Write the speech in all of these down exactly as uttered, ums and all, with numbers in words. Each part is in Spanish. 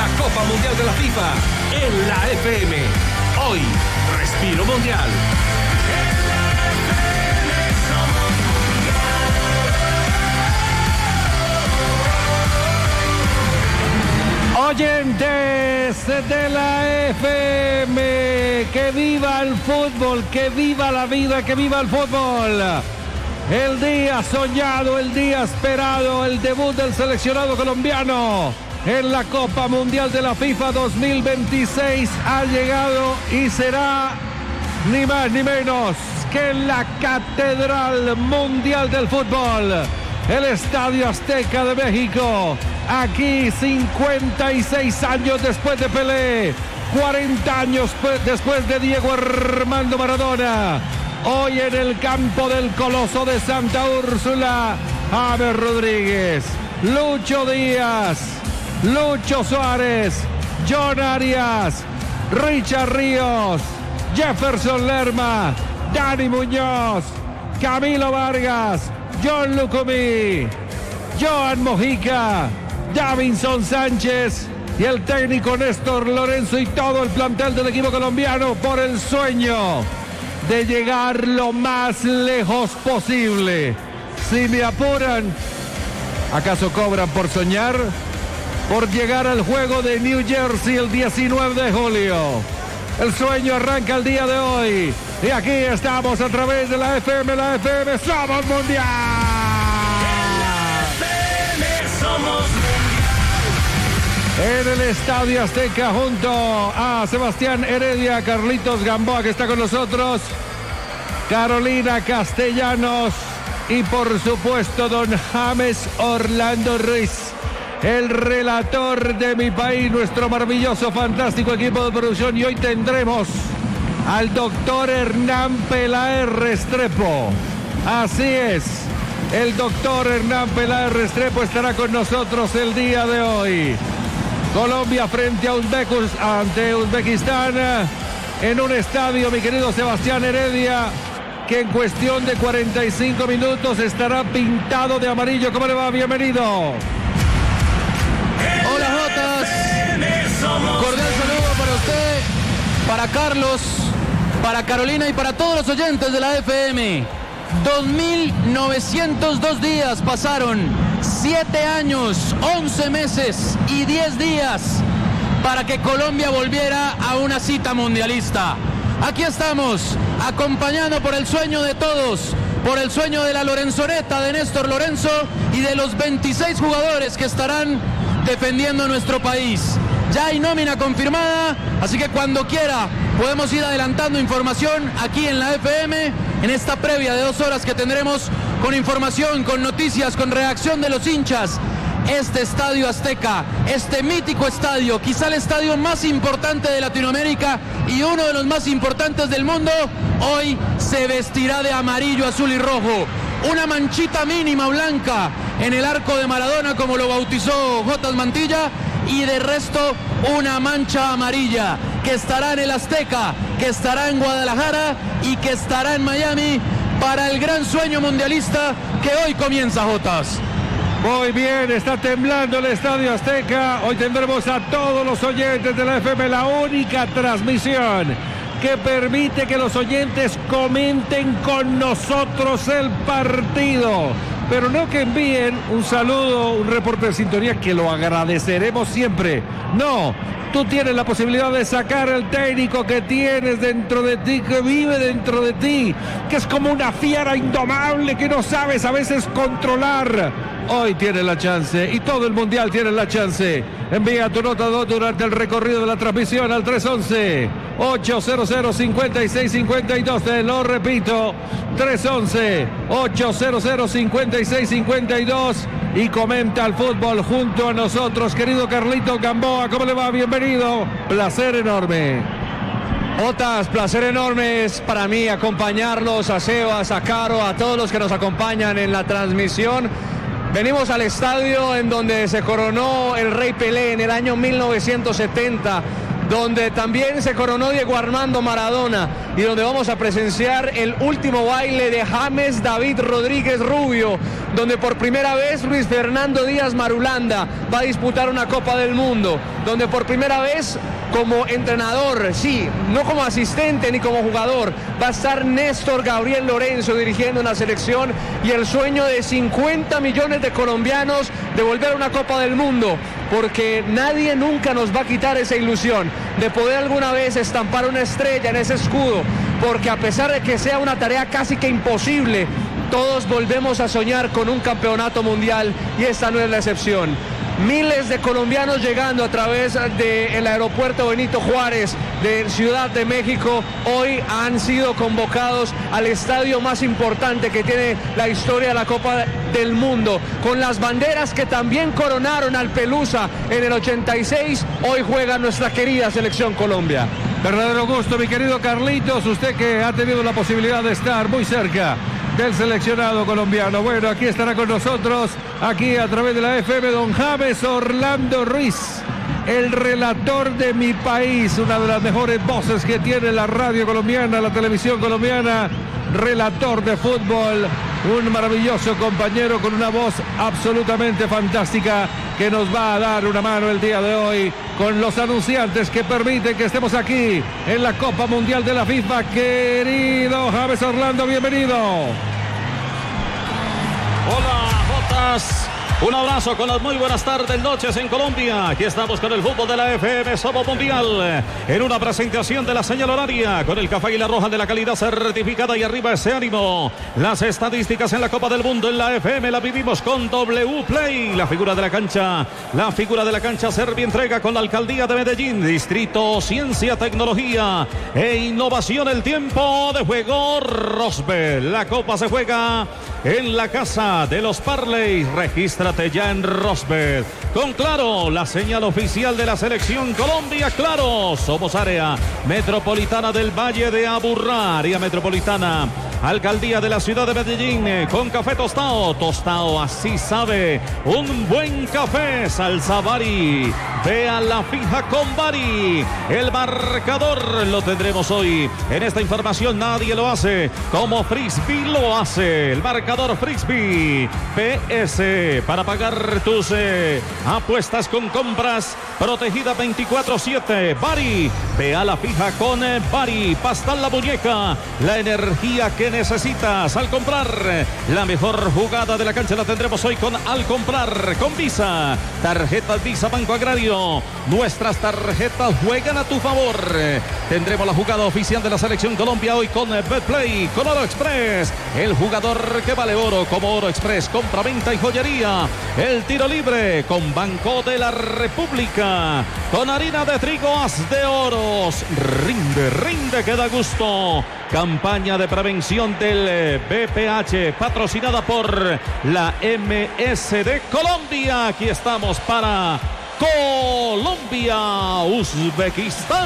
la Copa Mundial de la FIFA en la F M. Hoy, Respiro Mundial. Oyentes de la F M, que viva el fútbol, que viva la vida, que viva el fútbol. El día soñado, el día esperado, el debut del seleccionado colombiano en la Copa Mundial de la FIFA dos mil veintiséis ha llegado y será ni más ni menos que en la Catedral Mundial del Fútbol, el Estadio Azteca de México. Aquí, cincuenta y seis años después de Pelé, cuarenta años después de Diego Armando Maradona. Hoy en el campo del Coloso de Santa Úrsula, James Rodríguez, Lucho Díaz, Lucho Suárez, John Arias, Richard Ríos, Jefferson Lerma, Dani Muñoz, Camilo Vargas, John Lucumí, Joan Mojica, Davinson Sánchez y el técnico Néstor Lorenzo y todo el plantel del equipo colombiano por el sueño de llegar lo más lejos posible. Si me apuran, ¿acaso cobran por soñar? Por llegar al juego de New Jersey el diecinueve de julio. El sueño arranca el día de hoy y aquí estamos a través de la F M, la F M Somos Mundial. En el Estadio Azteca junto a Sebastián Heredia, Carlitos Gamboa que está con nosotros, Carolina Castellanos y por supuesto don James Orlando Ruiz, el relator de mi país, nuestro maravilloso, fantástico equipo de producción. Y hoy tendremos al doctor Hernán Peláez Restrepo. Así es, el doctor Hernán Peláez Restrepo estará con nosotros el día de hoy. Colombia frente a Uzbekus, ante Uzbekistán en un estadio, mi querido Sebastián Heredia, que en cuestión de cuarenta y cinco minutos estará pintado de amarillo. ¿Cómo le va? Bienvenido. Hola Jotas, cordial saludo para usted, para Carlos, para Carolina y para todos los oyentes de la F M. dos mil novecientos dos días pasaron. Siete años, once meses y diez días para que Colombia volviera a una cita mundialista. Aquí estamos, acompañado por el sueño de todos, por el sueño de la Lorenzoneta de Néstor Lorenzo y de los veintiséis jugadores que estarán defendiendo nuestro país. Ya hay nómina confirmada, así que cuando quiera podemos ir adelantando información aquí en la F M, en esta previa de dos horas que tendremos con información, con noticias, con reacción de los hinchas. Este Estadio Azteca, este mítico estadio, quizá el estadio más importante de Latinoamérica y uno de los más importantes del mundo, hoy se vestirá de amarillo, azul y rojo. Una manchita mínima blanca en el arco de Maradona, como lo bautizó Jotas Mantilla, y de resto una mancha amarilla que estará en el Azteca, que estará en Guadalajara y que estará en Miami para el gran sueño mundialista que hoy comienza, Jotas. Muy bien, está temblando el Estadio Azteca. Hoy tendremos a todos los oyentes de la F M, la única transmisión que permite que los oyentes comenten con nosotros el partido. Pero no que envíen un saludo, un reporte de sintonía, que lo agradeceremos siempre. No, tú tienes la posibilidad de sacar al técnico que tienes dentro de ti, que vive dentro de ti, que es como una fiera indomable que no sabes a veces controlar. Hoy tienes la chance y todo el mundial tiene la chance. Envía tu nota dos durante el recorrido de la transmisión al tres once, ochocientos cincuenta y seis cincuenta y dos. Te lo repito, tres once, ochocientos cincuenta y seis cincuenta y dos. Y comenta el fútbol junto a nosotros, querido Carlito Gamboa. ¿Cómo le va? Bienvenido. Placer enorme. Jotas, placer enorme es para mí acompañarlos, a Sebas, a Caro, a todos los que nos acompañan en la transmisión. Venimos al estadio en donde se coronó el Rey Pelé en el año mil novecientos setenta. donde también se coronó Diego Armando Maradona y donde vamos a presenciar el último baile de James David Rodríguez Rubio, donde por primera vez Luis Fernando Díaz Marulanda va a disputar una Copa del Mundo, donde por primera vez como entrenador, sí, no como asistente ni como jugador, va a estar Néstor Gabriel Lorenzo dirigiendo una selección, y el sueño de cincuenta millones de colombianos de volver a una Copa del Mundo, porque nadie nunca nos va a quitar esa ilusión de poder alguna vez estampar una estrella en ese escudo, porque a pesar de que sea una tarea casi que imposible, todos volvemos a soñar con un campeonato mundial, y esta no es la excepción. Miles de colombianos llegando a través del aeropuerto Benito Juárez de Ciudad de México hoy han sido convocados al estadio más importante que tiene la historia de la Copa del Mundo, con las banderas que también coronaron al Pelusa en el ochenta y seis. Hoy juega nuestra querida selección Colombia. Verdadero gusto, mi querido Carlitos, usted que ha tenido la posibilidad de estar muy cerca del seleccionado colombiano. Bueno, aquí estará con nosotros, aquí a través de la F M, don James Orlando Ruiz, el relator de mi país, una de las mejores voces que tiene la radio colombiana, la televisión colombiana, relator de fútbol, un maravilloso compañero con una voz absolutamente fantástica que nos va a dar una mano el día de hoy con los anunciantes que permiten que estemos aquí en la Copa Mundial de la FIFA. Querido James Orlando, bienvenido. Hola, Jotas. Un abrazo con las muy buenas tardes, noches en Colombia. Aquí estamos con el fútbol de la F M Somos Mundial, en una presentación de la señal horaria con el café y la roja de la calidad certificada, y arriba ese ánimo. Las estadísticas en la Copa del Mundo en la F M la vivimos con W Play. La figura de la cancha, la figura de la cancha Servi entrega con la Alcaldía de Medellín, Distrito Ciencia, Tecnología e Innovación. El tiempo de juego Rosbel. La Copa se juega en la casa de los Parleys. Registra ya en Rosbel con Claro, la señal oficial de la selección Colombia. Claro, somos área metropolitana del Valle de Aburrá, área metropolitana, Alcaldía de la ciudad de Medellín, con café tostado. Tostado, así sabe un buen café. Salsa Bari, vea la fija con Bari. El marcador lo tendremos hoy en esta información. Nadie lo hace como Frisbee lo hace. El marcador Frisbee P S para pagar tus eh, apuestas con compras protegida veinticuatro siete. Bari, vea la fija con eh, Bari. Pasta en la muñeca, la energía que necesitas al comprar. La mejor jugada de la cancha la tendremos hoy con Al Comprar con Visa. Tarjetas Visa Banco Agrario. Nuestras tarjetas juegan a tu favor. Tendremos la jugada oficial de la selección Colombia hoy con Betplay, con Oro Express, el jugador que vale oro como Oro Express, compra, venta y joyería. El tiro libre con Banco de la República, con harina de trigo Haz de Oros. Rinde, rinde que da gusto. Campaña de prevención del B P H, patrocinada por la M S D Colombia. Aquí estamos para Colombia, Uzbekistán.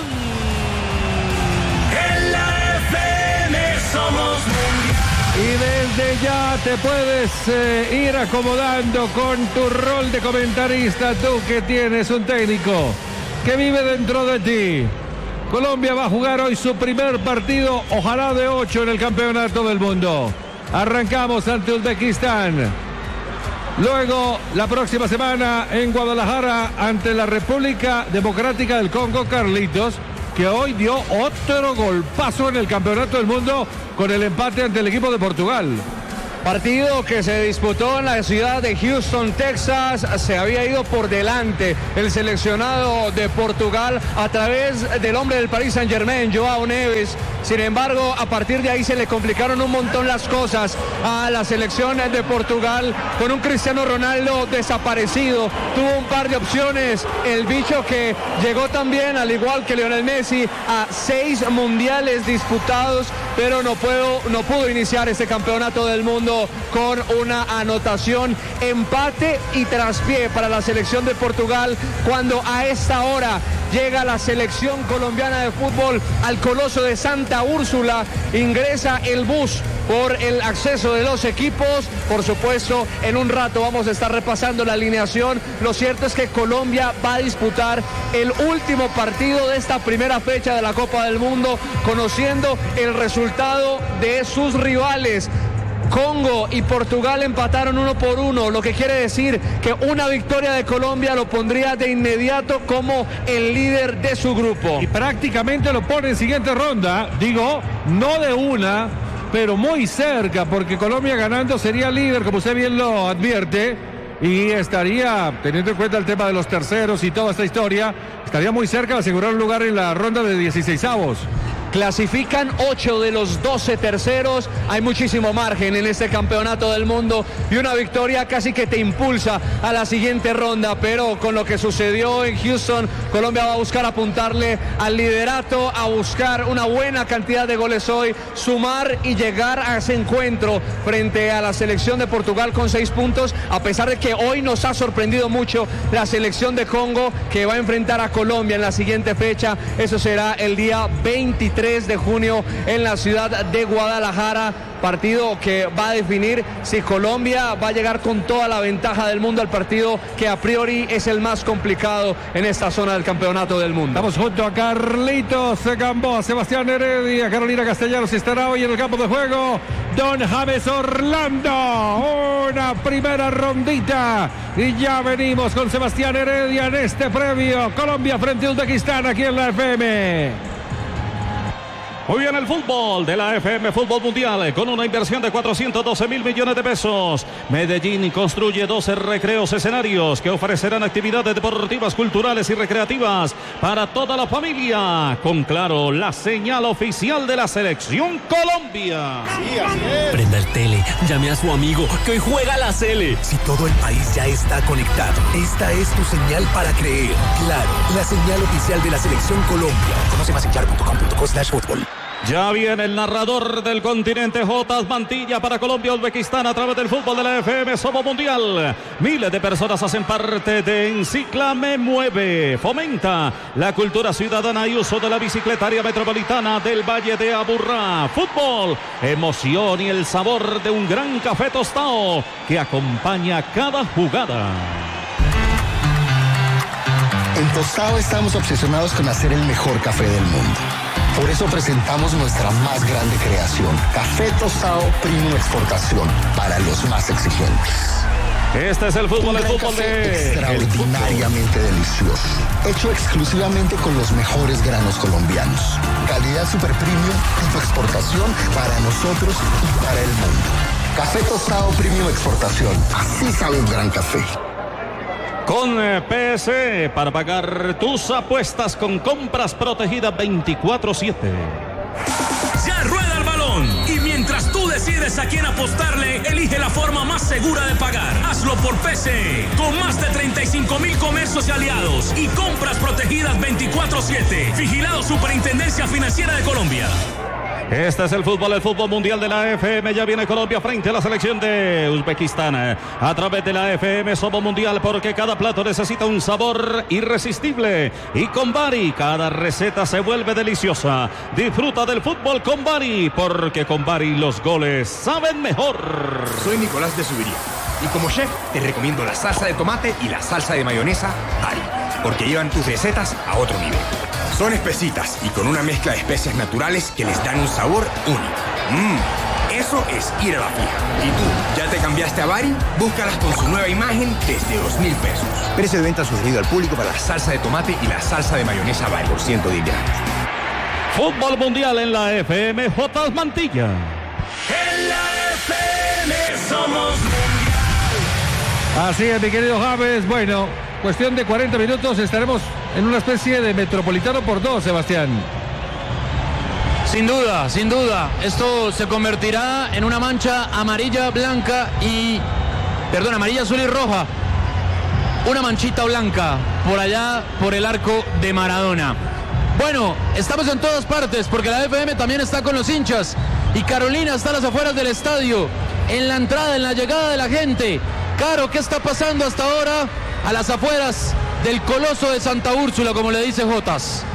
En la F M somos mundial. Y desde ya te puedes eh, ir acomodando con tu rol de comentarista, tú que tienes un técnico que vive dentro de ti. Colombia va a jugar hoy su primer partido, ojalá de ocho, en el Campeonato del Mundo. Arrancamos ante Uzbekistán. Luego, la próxima semana en Guadalajara ante la República Democrática del Congo, Carlitos, que hoy dio otro golpazo en el Campeonato del Mundo con el empate ante el equipo de Portugal. Partido que se disputó en la ciudad de Houston, Texas. Se había ido por delante el seleccionado de Portugal a través del hombre del Paris Saint-Germain, Joao Neves. Sin embargo, a partir de ahí se le complicaron un montón las cosas a la selección de Portugal, con un Cristiano Ronaldo desaparecido. Tuvo un par de opciones el bicho, que llegó también, al igual que Lionel Messi, a seis mundiales disputados, pero no pudo, no pudo iniciar este campeonato del mundo partido con una anotación, empate y traspié para la selección de Portugal, cuando a esta hora llega la selección colombiana de fútbol al Coloso de Santa Úrsula. Ingresa el bus por el acceso de los equipos. Por supuesto, en un rato vamos a estar repasando la alineación. Lo cierto es que Colombia va a disputar el último partido de esta primera fecha de la Copa del Mundo, conociendo el resultado de sus rivales. Congo y Portugal empataron uno por uno, lo que quiere decir que una victoria de Colombia lo pondría de inmediato como el líder de su grupo. Y prácticamente lo pone en siguiente ronda, digo, no de una, pero muy cerca, porque Colombia ganando sería líder, como usted bien lo advierte, y estaría, teniendo en cuenta el tema de los terceros y toda esta historia, estaría muy cerca de asegurar un lugar en la ronda de dieciseisavos. Clasifican ocho de los doce terceros. Hay muchísimo margen en este campeonato del mundo y una victoria casi que te impulsa a la siguiente ronda. Pero con lo que sucedió en Houston, Colombia va a buscar apuntarle al liderato, a buscar una buena cantidad de goles hoy, sumar y llegar a ese encuentro frente a la selección de Portugal con seis puntos, a pesar de que hoy nos ha sorprendido mucho la selección de Congo, que va a enfrentar a Colombia en la siguiente fecha. Eso será el día veintitrés de junio en la ciudad de Guadalajara, partido que va a definir si Colombia va a llegar con toda la ventaja del mundo al partido que a priori es el más complicado en esta zona del campeonato del mundo. Estamos junto a Carlitos Gamboa, Sebastián Heredia, Carolina Castellanos estará hoy en el campo de juego don James Orlando. Una primera rondita y ya venimos con Sebastián Heredia en este previo Colombia frente a Uzbekistán aquí en la F M. Muy bien, el fútbol de la F M Fútbol Mundial, con una inversión de cuatrocientos doce mil millones de pesos. Medellín construye doce recreos escenarios que ofrecerán actividades deportivas, culturales y recreativas para toda la familia. Con Claro, la señal oficial de la selección Colombia. Sí, así es. Prenda el tele, llame a su amigo que hoy juega la Sele. Si todo el país ya está conectado, esta es tu señal para creer. Claro, la señal oficial de la selección Colombia. Conoce más en claro punto com punto co slash fútbol. Ya viene el narrador del continente, Jotas Mantilla, para Colombia, Uzbekistán, a través del fútbol de la F M Sobo Mundial. Miles de personas hacen parte de Encicla Me Mueve. Fomenta la cultura ciudadana y uso de la bicicleta área metropolitana del Valle de Aburrá. Fútbol, emoción y el sabor de un gran café tostado que acompaña cada jugada. En Tostado estamos obsesionados con hacer el mejor café del mundo. Por eso presentamos nuestra más grande creación, Café Tostado Premium Exportación, para los más exigentes. Este es el fútbol, el fútbol de... extraordinariamente delicioso, hecho exclusivamente con los mejores granos colombianos. Calidad super premium, tipo exportación para nosotros y para el mundo. Café Tostado Premium Exportación, así sabe un gran café. Con P S E para pagar tus apuestas con compras protegidas veinticuatro siete. Ya rueda el balón y mientras tú decides a quién apostarle, elige la forma más segura de pagar. Hazlo por P S E, con más de treinta y cinco mil comercios y aliados y compras protegidas veinticuatro siete. Vigilado Superintendencia Financiera de Colombia. Este es el fútbol, el fútbol mundial de la F M. Ya viene Colombia frente a la selección de Uzbekistán a través de la F M Sobo Mundial, porque cada plato necesita un sabor irresistible. Y con Bari, cada receta se vuelve deliciosa. Disfruta del fútbol con Bari, porque con Bari los goles saben mejor. Soy Nicolás de Subiría y como chef te recomiendo la salsa de tomate y la salsa de mayonesa Bari, porque llevan tus recetas a otro nivel. Son espesitas y con una mezcla de especias naturales que les dan un sabor único. Mmm, eso es ir a la fija. ¿Y tú, ya te cambiaste a Bari? Búscalas con su nueva imagen desde dos mil pesos. Precio de venta sugerido al público para la salsa de tomate y la salsa de mayonesa Bari por ciento diez gramos. Fútbol mundial en la F M, Jotas Mantilla. En la F M somos mundial. Así es, mi querido James. Bueno, cuestión de cuarenta minutos estaremos en una especie de metropolitano por dos, Sebastián. Sin duda, sin duda. Esto se convertirá en una mancha amarilla, blanca y... Perdón, amarilla, azul y roja. Una manchita blanca por allá, por el arco de Maradona. Bueno, estamos en todas partes porque la F M también está con los hinchas. Y Carolina está a las afueras del estadio. en la entrada, en la llegada de la gente. Caro, ¿qué está pasando hasta ahora a las afueras del Coloso de Santa Úrsula, como le dice Jotas?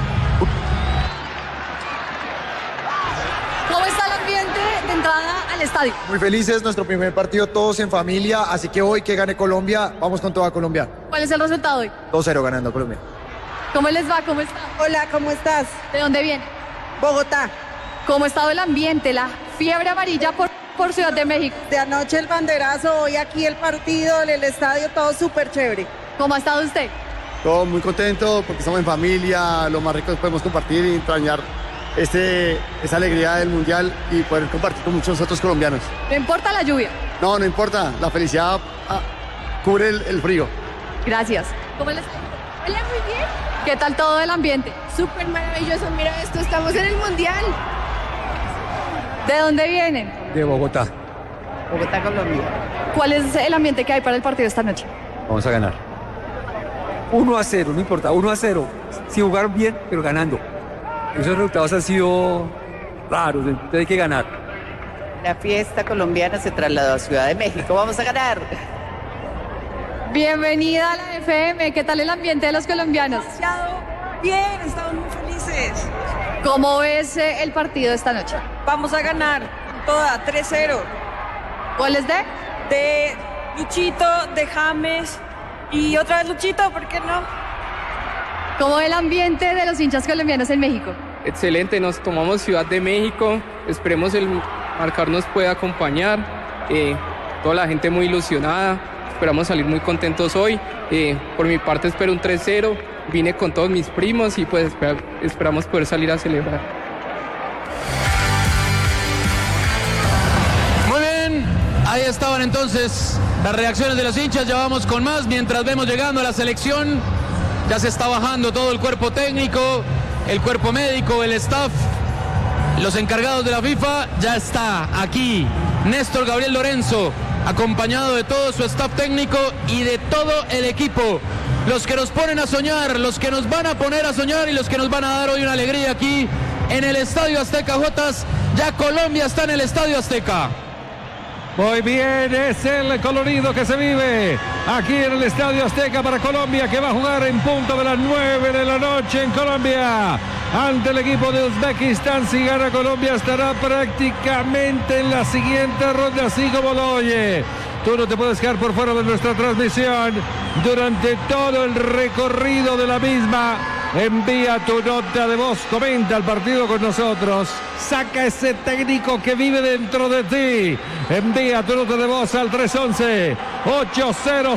¿Cómo está el ambiente de entrada al estadio? Muy felices, nuestro primer partido todos en familia, así que hoy que gane Colombia, vamos con toda Colombia. ¿Cuál es el resultado hoy? dos cero ganando Colombia. ¿Cómo les va? ¿Cómo está? Hola, ¿cómo estás? ¿De dónde viene? Bogotá. ¿Cómo ha estado el ambiente, la fiebre amarilla por, por Ciudad de México? De anoche el banderazo, hoy aquí el partido, en el estadio, todo súper chévere. ¿Cómo ha estado usted? Todo muy contento porque estamos en familia, lo más rico que podemos compartir y entrañar este, esa alegría del Mundial y poder compartir con muchos otros colombianos. ¿No importa la lluvia? No, no importa, la felicidad ah, cubre el, el frío. Gracias. ¿Cómo les está? Hola, muy bien. ¿Qué tal todo el ambiente? Súper maravilloso, mira esto, estamos en el Mundial. ¿De dónde vienen? De Bogotá. Bogotá, Colombia. ¿Cuál es el ambiente que hay para el partido esta noche? Vamos a ganar. uno a cero, no importa, uno a cero. Si jugaron bien, pero ganando. Esos resultados han sido raros, entonces hay que ganar. La fiesta colombiana se trasladó a Ciudad de México, vamos a ganar. Bienvenida a la F M, ¿qué tal el ambiente de los colombianos? Demasiado bien, estamos muy felices. ¿Cómo ves eh, el partido de esta noche? Vamos a ganar, toda, tres cero. ¿Cuál es de? De Luchito, de James y otra vez Luchito, ¿por qué no? ¿Cómo ve el ambiente de los hinchas colombianos en México? Excelente, nos tomamos Ciudad de México, esperemos el marcador nos pueda acompañar, eh, toda la gente muy ilusionada, esperamos salir muy contentos hoy, eh, por mi parte espero un tres cero, vine con todos mis primos y pues esper- esperamos poder salir a celebrar. Muy bien, ahí estaban entonces las reacciones de los hinchas, ya vamos con más, mientras vemos llegando a la selección, ya se está bajando todo el cuerpo técnico, el cuerpo médico, el staff, los encargados de la FIFA, ya está aquí Néstor Gabriel Lorenzo, acompañado de todo su staff técnico y de todo el equipo, los que nos ponen a soñar, los que nos van a poner a soñar y los que nos van a dar hoy una alegría aquí en el Estadio Azteca. Jotas, ya Colombia está en el Estadio Azteca. Muy bien, es el colorido que se vive aquí en el Estadio Azteca para Colombia, que va a jugar en punto de las nueve de la noche en Colombia ante el equipo de Uzbekistán. Si gana Colombia estará prácticamente en la siguiente ronda, así como lo oye. Tú no te puedes quedar por fuera de nuestra transmisión durante todo el recorrido de la misma. Envía tu nota de voz, comenta el partido con nosotros, saca ese técnico que vive dentro de ti. Envía tu nota de voz al tres once, ochocientos,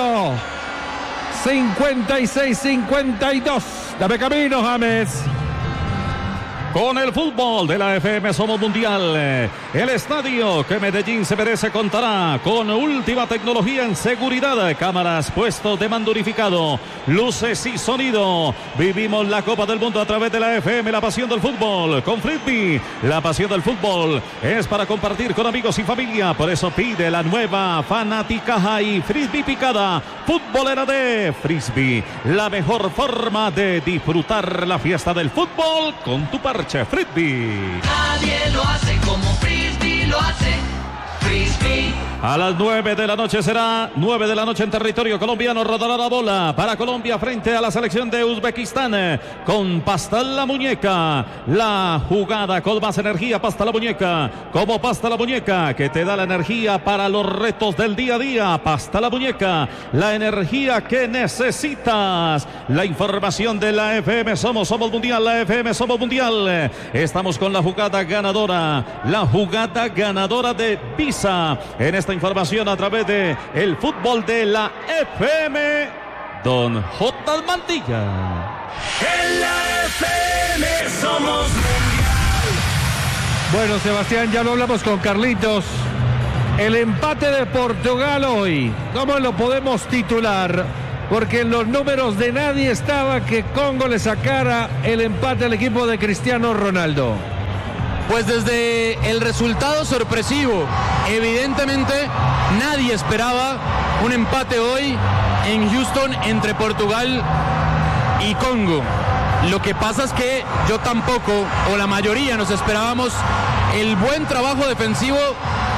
cincuenta y seis cincuenta y dos. Dame camino, James. Con el fútbol de la F M Somos Mundial, el estadio que Medellín se merece contará con última tecnología en seguridad, cámaras, puestos de mando unificado, luces y sonido. Vivimos la Copa del Mundo a través de la F M, la pasión del fútbol. Con Frisbee, la pasión del fútbol es para compartir con amigos y familia. Por eso pide la nueva Fanaticaja y Frisbee picada futbolera de Frisbee. La mejor forma de disfrutar la fiesta del fútbol con tu parche Frisbee. Nadie lo hace como Frisbee lo hace. Frisbee. A las nueve de la noche será nueve de la noche en territorio colombiano. Rodará la bola para Colombia frente a la selección de Uzbekistán con Pasta la Muñeca. La jugada con más energía, Pasta la Muñeca. Como Pasta la Muñeca, que te da la energía para los retos del día a día. Pasta la Muñeca, la energía que necesitas. La información de la F M Somos, Somos Mundial, la F M Somos Mundial. Estamos con la jugada ganadora. La jugada ganadora de Visa. En esta información a través de el fútbol de la F M, Don J. Mantilla. En la F M somos mundial. Bueno, Sebastián, ya lo hablamos con Carlitos. El empate de Portugal hoy, ¿cómo lo podemos titular? Porque en los números de nadie estaba que Congo le sacara el empate al equipo de Cristiano Ronaldo. Pues desde el resultado sorpresivo, evidentemente nadie esperaba un empate hoy en Houston entre Portugal y Congo. Lo que pasa es que yo tampoco, o la mayoría, nos esperábamos el buen trabajo defensivo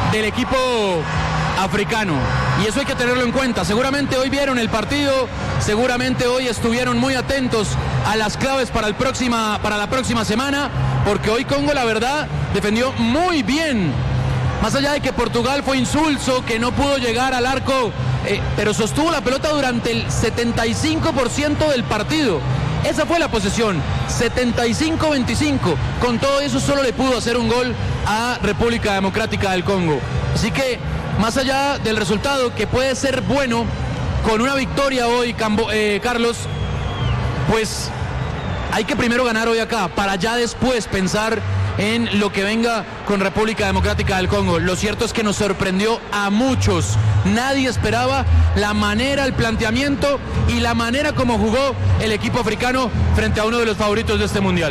del equipo africano. Y eso hay que tenerlo en cuenta. Seguramente hoy vieron el partido, seguramente hoy estuvieron muy atentos a las claves para, el próxima, para la próxima semana, porque hoy Congo, la verdad, defendió muy bien. Más allá de que Portugal fue insulso, que no pudo llegar al arco, eh, pero sostuvo la pelota durante el setenta y cinco por ciento del partido. Esa fue la posesión, setenta y cinco a veinticinco. Con todo eso solo le pudo hacer un gol a República Democrática del Congo. Así que, más allá del resultado, que puede ser bueno, con una victoria hoy, Cambo, eh, Carlos, pues hay que primero ganar hoy acá, para ya después pensar en lo que venga con República Democrática del Congo. Lo cierto es que nos sorprendió a muchos. Nadie esperaba la manera, el planteamiento y la manera como jugó el equipo africano frente a uno de los favoritos de este mundial.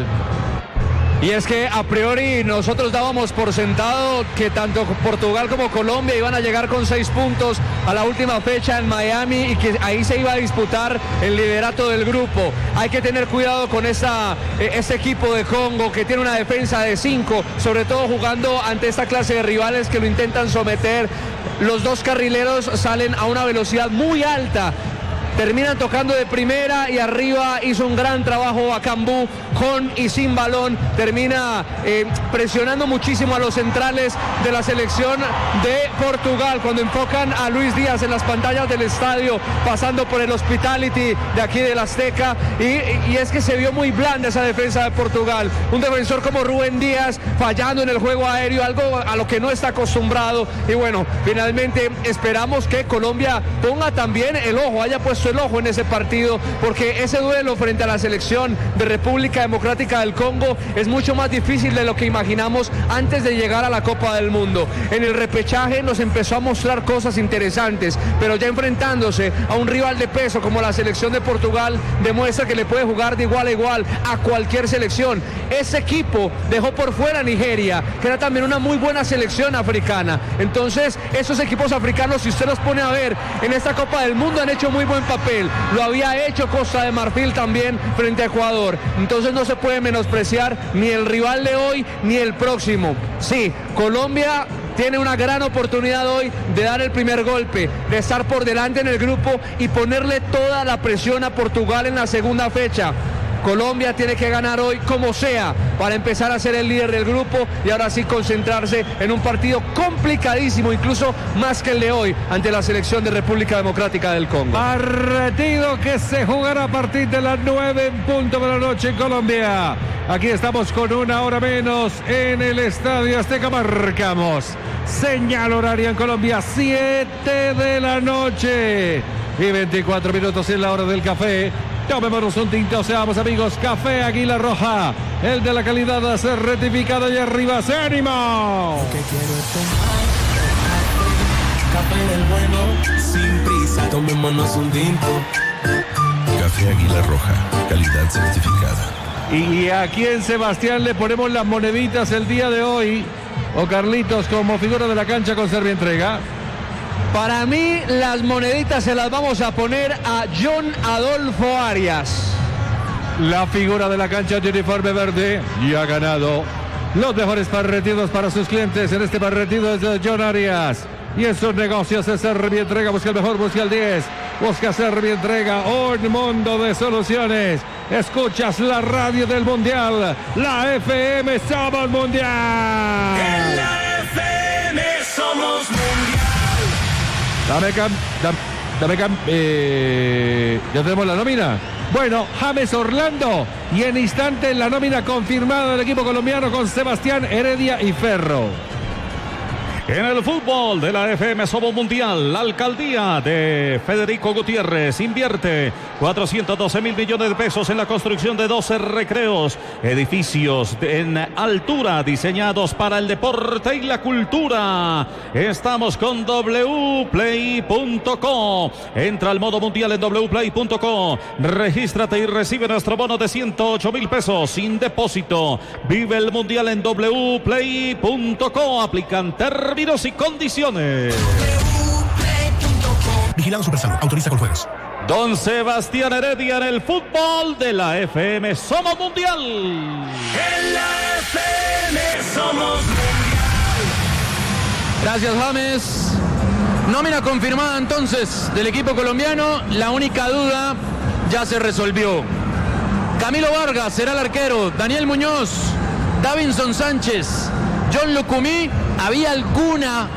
Y es que a priori nosotros dábamos por sentado que tanto Portugal como Colombia iban a llegar con seis puntos a la última fecha en Miami y que ahí se iba a disputar el liderato del grupo. Hay que tener cuidado con esta, este equipo de Congo que tiene una defensa de cinco, sobre todo jugando ante esta clase de rivales que lo intentan someter. Los dos carrileros salen a una velocidad muy alta. Terminan tocando de primera y arriba hizo un gran trabajo a Cambú con y sin balón. Termina eh, presionando muchísimo a los centrales de la selección de Portugal. Cuando enfocan a Luis Díaz en las pantallas del estadio, pasando por el Hospitality de aquí del Azteca. Y, y es que se vio muy blanda esa defensa de Portugal. Un defensor como Rubén Díaz fallando en el juego aéreo, algo a lo que no está acostumbrado. Y bueno, finalmente esperamos que Colombia ponga también el ojo, haya puesto el ojo en ese partido, porque ese duelo frente a la selección de República Democrática del Congo es mucho más difícil de lo que imaginamos antes de llegar a la Copa del Mundo. En el repechaje nos empezó a mostrar cosas interesantes, pero ya enfrentándose a un rival de peso como la selección de Portugal, demuestra que le puede jugar de igual a igual a cualquier selección. Ese equipo dejó por fuera a Nigeria, que era también una muy buena selección africana. Entonces, esos equipos africanos, si usted los pone a ver en esta Copa del Mundo, han hecho muy buen papel. Lo había hecho Costa de Marfil también frente a Ecuador. Entonces no se puede menospreciar ni el rival de hoy ni el próximo. Sí, Colombia tiene una gran oportunidad hoy de dar el primer golpe, de estar por delante en el grupo y ponerle toda la presión a Portugal en la segunda fecha. Colombia tiene que ganar hoy como sea para empezar a ser el líder del grupo y ahora sí concentrarse en un partido complicadísimo, incluso más que el de hoy, ante la selección de República Democrática del Congo. Partido que se jugará a partir de las nueve en punto de la noche en Colombia. Aquí estamos con una hora menos en el Estadio Azteca. Marcamos señal horaria en Colombia, siete de la noche y veinticuatro minutos en la hora del café. Tomémonos un tinto, seamos amigos. Café Águila Roja, el de la calidad certificada y arriba se ánimo. Lo que quiero es tomar café del bueno, sin prisa, tomémonos un tinto. Café Águila Roja, calidad certificada. Y a quién, Sebastián, le ponemos las moneditas el día de hoy, o Carlitos, como figura de la cancha con Servientrega. Para mí, las moneditas se las vamos a poner a John Adolfo Arias. La figura de la cancha de uniforme verde y ha ganado los mejores parretidos para sus clientes. En este parretido es de John Arias. Y en sus negocios es Servientrega. Busca el mejor, busca el diez. Busca Servientrega, un mundo de soluciones. Escuchas la radio del Mundial. La F M Somos Mundial. En la F M Somos Mundial. Dame cam, dame, dame cam, eh, ya tenemos la nómina. Bueno, James Orlando y en instante la nómina confirmada del equipo colombiano con Sebastián Heredia y Ferro. En el fútbol de la F M Somos Mundial, la alcaldía de Federico Gutiérrez invierte cuatrocientos doce mil millones de pesos en la construcción de doce recreos, edificios en altura diseñados para el deporte y la cultura. Estamos con w play punto co. Entra al modo mundial en w play punto co. Regístrate y recibe nuestro bono de ciento ocho mil pesos sin depósito. Vive el mundial en w play punto co. Aplican términos y condiciones. Vigilado Supersalud. Autoriza con juegos. Don Sebastián Heredia en el fútbol de la F M Somos Mundial. En la F M Somos Mundial. Gracias, James. Nómina confirmada entonces del equipo colombiano. La única duda ya se resolvió. Camilo Vargas será el arquero. Daniel Muñoz, Davinson Sánchez, John Lucumí. Había alguna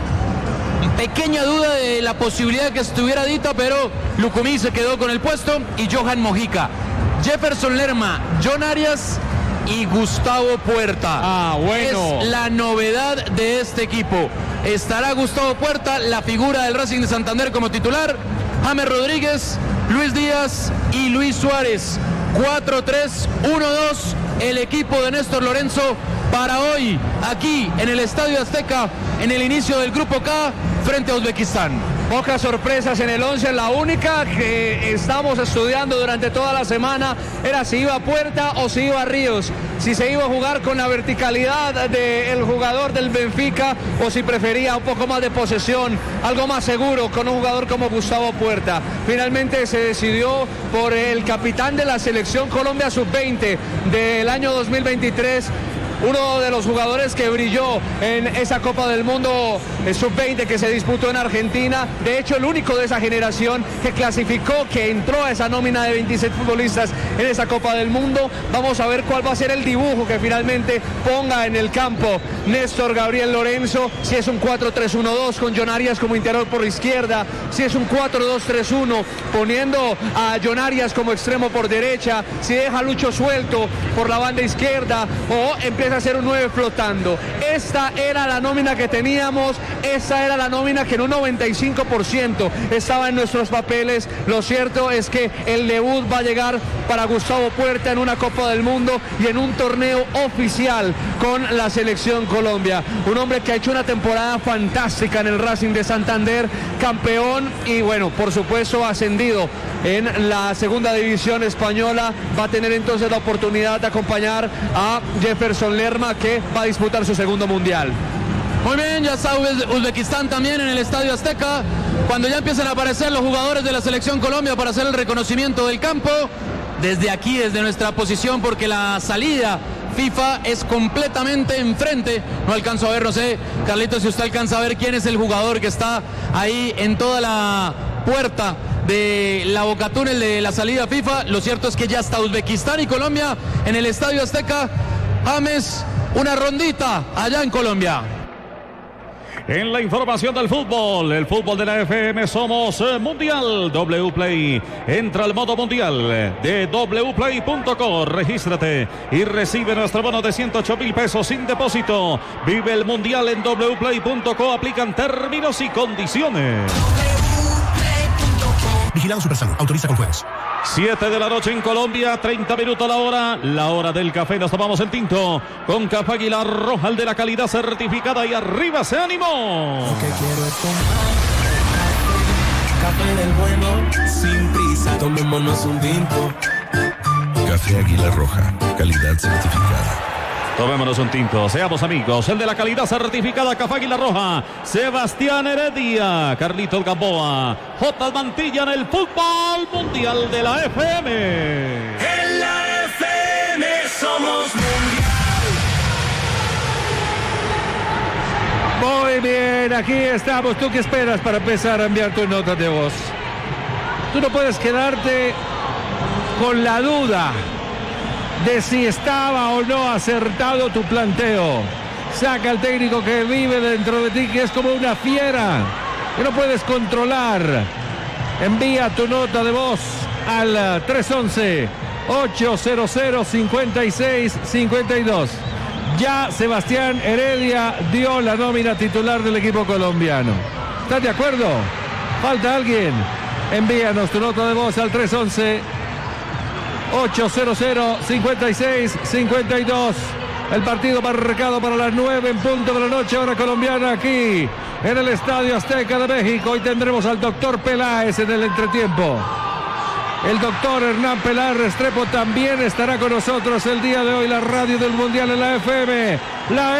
pequeña duda de la posibilidad de que estuviera Dita, pero Lucumí se quedó con el puesto. Y Johan Mojica, Jefferson Lerma, John Arias y Gustavo Puerta. Ah, bueno. Es la novedad de este equipo. Estará Gustavo Puerta, la figura del Racing de Santander, como titular. James Rodríguez, Luis Díaz y Luis Suárez. cuatro tres uno dos, el equipo de Néstor Lorenzo para hoy, aquí en el Estadio Azteca, en el inicio del Grupo K, frente a Uzbekistán. Pocas sorpresas en el once, la única que estamos estudiando durante toda la semana era si iba a Puerta o si iba a Ríos, si se iba a jugar con la verticalidad del jugador del Benfica o si prefería un poco más de posesión, algo más seguro con un jugador como Gustavo Puerta. Finalmente se decidió por el capitán de la selección Colombia sub veinte del año dos mil veintitrés, uno de los jugadores que brilló en esa Copa del Mundo sub veinte que se disputó en Argentina, de hecho el único de esa generación que clasificó, que entró a esa nómina de veintiséis futbolistas en esa Copa del Mundo. Vamos a ver cuál va a ser el dibujo que finalmente ponga en el campo Néstor Gabriel Lorenzo, si es un cuatro tres uno dos con John Arias como interior por izquierda, si es un cuatro dos tres uno poniendo a John Arias como extremo por derecha, si deja a Lucho suelto por la banda izquierda o empieza a ser un nueve flotando. Esta era la nómina que teníamos, esta era la nómina que en un noventa y cinco por ciento estaba en nuestros papeles. Lo cierto es que el debut va a llegar para Gustavo Puerta en una Copa del Mundo y en un torneo oficial con la selección Colombia. Un hombre que ha hecho una temporada fantástica en el Racing de Santander, campeón y bueno, por supuesto ascendido en la segunda división española. Va a tener entonces la oportunidad de acompañar a Jefferson Lerma, que va a disputar su segundo mundial. Muy bien, ya está Uzbekistán también en el Estadio Azteca. Cuando ya empiezan a aparecer los jugadores de la selección Colombia para hacer el reconocimiento del campo, desde aquí, desde nuestra posición, porque la salida FIFA es completamente enfrente. No alcanzo a ver, no sé, Carlitos, si usted alcanza a ver quién es el jugador que está ahí en toda la puerta de la bocatúnel de la salida FIFA. Lo cierto es que ya está Uzbekistán y Colombia en el Estadio Azteca. James, una rondita allá en Colombia. En la información del fútbol, el fútbol de la F M, somos Mundial W Play. Entra al modo mundial de w play punto co. Regístrate y recibe nuestro bono de ciento ocho mil pesos sin depósito. Vive el Mundial en w play punto co. Aplican términos y condiciones. Vigilado Supersalud. Autoriza con juegos. siete de la noche en Colombia, treinta minutos la hora, la hora del café. Nos tomamos el tinto con Café Águila Roja, el de la calidad certificada, y arriba se animó. Lo que quiero es tomar café del bueno, sin prisa, tomémonos un tinto. Café Águila Roja, calidad certificada. Tomémonos un tinto, seamos amigos. El de la calidad certificada, Café Águila Roja, Sebastián Heredia, Carlitos Gamboa, J. Mantilla en el fútbol mundial de la F M. En la F M somos mundial. Muy bien, aquí estamos. ¿Tú qué esperas para empezar a enviar tu nota de voz? Tú no puedes quedarte con la duda de si estaba o no acertado tu planteo. Saca al técnico que vive dentro de ti, que es como una fiera, que no puedes controlar. Envía tu nota de voz al tres once, ochocientos, cincuenta y seis cincuenta y dos. Ya Sebastián Heredia dio la nómina titular del equipo colombiano. ¿Estás de acuerdo? ¿Falta alguien? Envíanos tu nota de voz al tres once, ochocientos, cincuenta y seis cincuenta y dos. El partido marcado para las nueve en punto de la noche, hora colombiana, aquí en el Estadio Azteca de México. Hoy tendremos al doctor Peláez en el entretiempo. El doctor Hernán Peláez Restrepo también estará con nosotros el día de hoy. La radio del Mundial en la F M. La